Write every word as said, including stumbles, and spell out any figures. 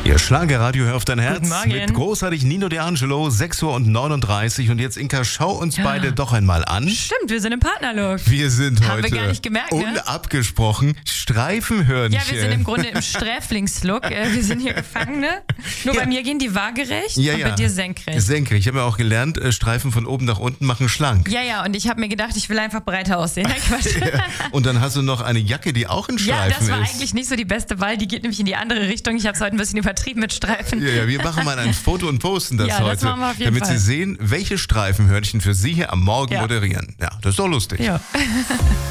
Ihr Schlagerradio, hör auf dein Herz. Guten Morgen. Mit großartig Nino D'Angelo, sechs Uhr neununddreißig. Und jetzt, Inka, schau uns Ja. beide doch einmal an. Stimmt, wir sind im Partnerlook. Wir sind Haben heute wir gar nicht gemerkt, ne? unabgesprochen Streifenhörnchen. Ja, wir sind im Grunde im Sträflingslook. Äh, Wir sind hier Gefangene. Nur Ja. bei mir gehen die waagerecht Ja, und ja. bei dir senkrecht. Senkrecht. Ich habe ja auch gelernt, äh, Streifen von oben nach unten machen schlank. Ja, ja, und ich habe mir gedacht, ich will einfach breiter aussehen. Nein, Quatsch. Und dann hast du noch eine Jacke, die auch in Ja, Streifen das war ist. eigentlich nicht so die beste Wahl. Die geht nämlich in die andere Richtung. Ich habe es heute ein bisschen übertrieben mit Streifen. Ja, ja, wir machen mal ein Foto und posten das Ja, das heute, machen wir auf jeden damit Fall. Sie sehen, welche Streifenhörnchen für Sie hier am Morgen Ja. moderieren. Ja, das ist doch lustig. Ja.